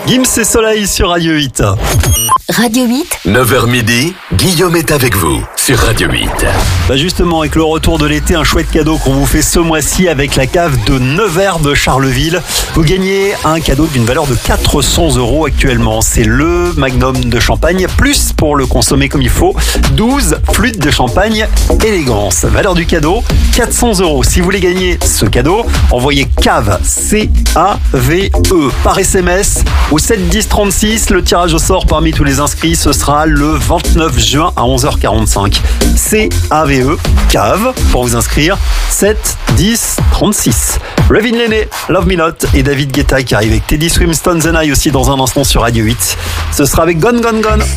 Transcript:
Gims et Soleil sur Radio 8. Radio 8. 9h midi, Guillaume est avec vous sur Radio 8. Justement, avec le retour de l'été, un chouette cadeau qu'on vous fait ce mois-ci avec la cave de Nevers de Charleville. Vous gagnez un cadeau d'une valeur de 400 € actuellement. C'est le Magnum de champagne, plus pour le consommer comme il faut, 12 flûtes de champagne élégance. Valeur du cadeau, 400 €. Si vous voulez gagner ce cadeau, envoyez CAVE, C-A-V-E, par SMS au 7 10 36. Le tirage au sort parmi tous les inscrits, ce sera le 29 juin à 11h45. C-A-V-E, CAVE, pour vous inscrire, 7 10 36. Ravin Lenné, Love Me Not et David Guetta qui arrive avec Teddy Swims, Stones and I aussi dans un instant sur Radio 8. Ce sera avec Gone Gone Gone.